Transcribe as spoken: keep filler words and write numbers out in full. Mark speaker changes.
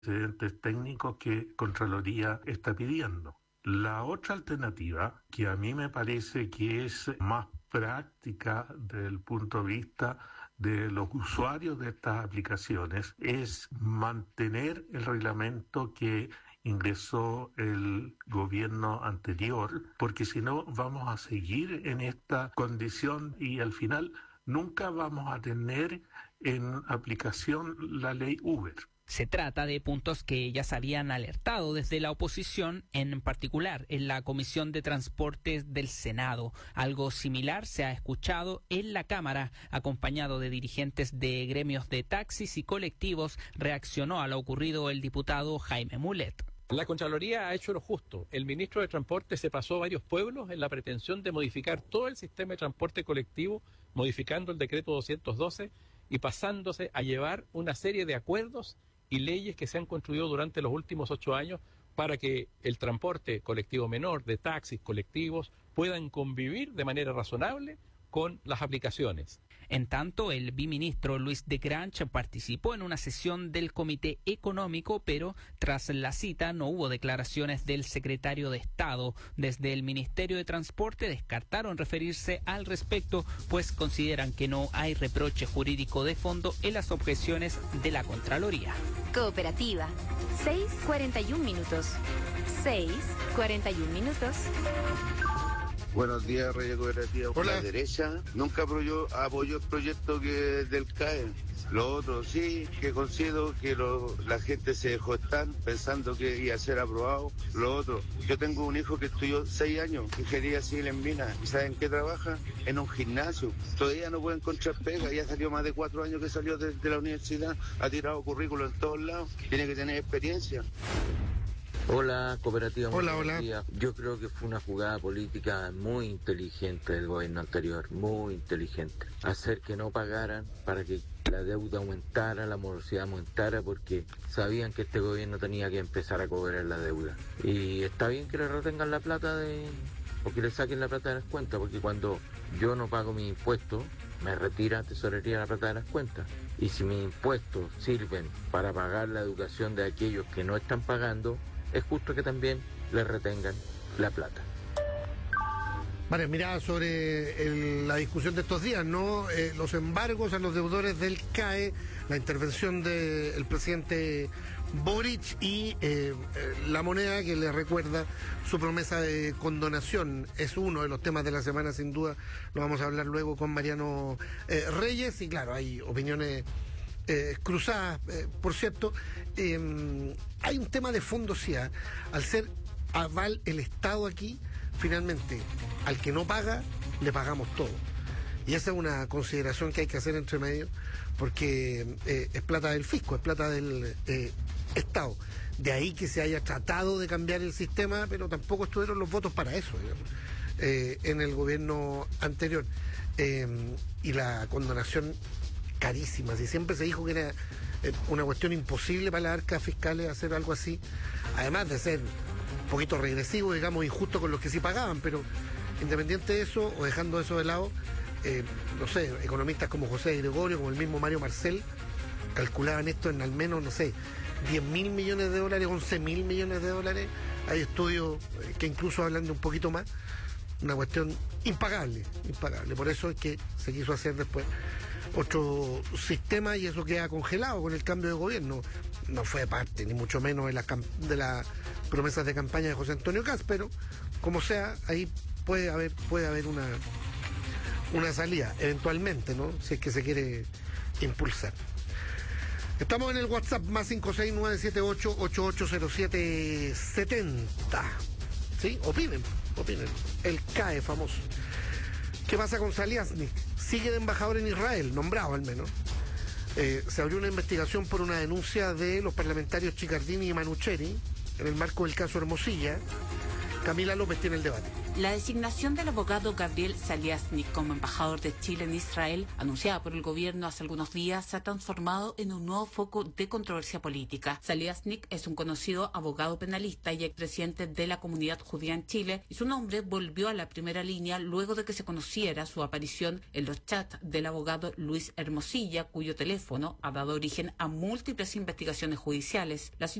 Speaker 1: antecedentes técnicos que Contraloría está pidiendo. La otra alternativa, que a mí me parece que es más práctica desde el punto de vista de los usuarios de estas aplicaciones, es mantener el reglamento que ingresó el gobierno anterior, porque si no vamos a seguir en esta condición y al final nunca vamos a tener en aplicación la ley Uber.
Speaker 2: Se trata de puntos que ya se habían alertado desde la oposición, en particular en la Comisión de Transportes del Senado. Algo similar se ha escuchado en la Cámara, acompañado de dirigentes de gremios de taxis y colectivos. Reaccionó a lo ocurrido el diputado Jaime Mulet.
Speaker 3: La Contraloría ha hecho lo justo. El ministro de Transporte se pasó a varios pueblos en la pretensión de modificar todo el sistema de transporte colectivo, modificando el decreto doscientos doce y pasándose a llevar una serie de acuerdos y leyes que se han construido durante los últimos ocho años para que el transporte colectivo menor, de taxis, colectivos, puedan convivir de manera razonable con las aplicaciones.
Speaker 2: En tanto, el biministro Luis de Granch participó en una sesión del Comité Económico, pero tras la cita no hubo declaraciones del secretario de Estado. Desde el Ministerio de Transporte descartaron referirse al respecto, pues consideran que no hay reproche jurídico de fondo en las objeciones de la Contraloría.
Speaker 4: Cooperativa, seis cuarenta y un minutos. seis cuarenta y un minutos.
Speaker 5: Buenos días, Reyes Cooperativa.
Speaker 6: Hola.
Speaker 5: La derecha nunca apoyó, apoyó el proyecto que del C A E. Lo otro sí, que considero que lo, la gente se dejó estar pensando que iba a ser aprobado. Lo otro, yo tengo un hijo que estudió seis años, ingeniería civil en minas. ¿Y saben qué trabaja? En un gimnasio. Todavía no puede encontrar pega, ya salió más de cuatro años que salió de, de la universidad, ha tirado currículo en todos lados, tiene que tener experiencia.
Speaker 7: Hola, Cooperativa.
Speaker 6: Hola, hola.
Speaker 7: Yo creo que fue una jugada política muy inteligente del gobierno anterior, muy inteligente. Hacer que no pagaran para que la deuda aumentara, la morosidad aumentara, porque sabían que este gobierno tenía que empezar a cobrar la deuda. Y está bien que le retengan la plata de... o que le saquen la plata de las cuentas, porque cuando yo no pago mis impuestos, me retira tesorería la plata de las cuentas. Y si mis impuestos sirven para pagar la educación de aquellos que no están pagando, es justo que también le retengan la plata.
Speaker 6: Vale, mirada sobre el, la discusión de estos días, ¿no? Eh, los embargos a los deudores del C A E, la intervención del presidente Boric y eh, eh, la moneda que le recuerda su promesa de condonación. Es uno de los temas de la semana, sin duda. Lo vamos a hablar luego con Mariano eh, Reyes. Y claro, hay opiniones Eh, cruzadas, eh, por cierto. Eh, hay un tema de fondo, sí, ¿eh? Al ser aval el Estado aquí, finalmente, al que no paga, le pagamos todo. Y esa es una consideración que hay que hacer entre medio, porque eh, es plata del fisco, es plata del eh, Estado. De ahí que se haya tratado de cambiar el sistema, pero tampoco estuvieron los votos para eso, digamos, eh, en el gobierno anterior. Eh, y la condonación carísimas, y siempre se dijo que era eh, una cuestión imposible para las arcas fiscales hacer algo así, además de ser un poquito regresivo, digamos, injusto con los que sí pagaban. Pero independiente de eso, o dejando eso de lado, eh, no sé, economistas como José Gregorio, como el mismo Mario Marcel, calculaban esto en al menos, no sé, diez mil millones de dólares, once mil millones de dólares. Hay estudios eh, que incluso hablan de un poquito más. Una cuestión impagable, impagable. Por eso es que se quiso hacer después otro sistema, y eso queda congelado con el cambio de gobierno. No fue parte, ni mucho menos, de las de las promesas de campaña de José Antonio Kast, pero como sea, ahí puede haber puede haber una una salida, eventualmente, ¿no? Si es que se quiere impulsar. Estamos en el WhatsApp más cinco seis nueve siete ocho ocho ocho cero siete siete cero. ¿Sí? Opinen, opinen. El C A E famoso. ¿Qué pasa con Saliasnik? Sigue de embajador en Israel, nombrado al menos. Eh, se abrió una investigación por una denuncia de los parlamentarios Chicardini y Manucheri en el marco del caso Hermosilla, Camila López tiene el debate.
Speaker 8: La designación del abogado Gabriel Saliasnik como embajador de Chile en Israel, anunciada por el gobierno hace algunos días, se ha transformado en un nuevo foco de controversia política. Saliasnik es un conocido abogado penalista y expresidente de la comunidad judía en Chile, y su nombre volvió a la primera línea luego de que se conociera su aparición en los chats del abogado Luis Hermosilla, cuyo teléfono ha dado origen a múltiples investigaciones judiciales. La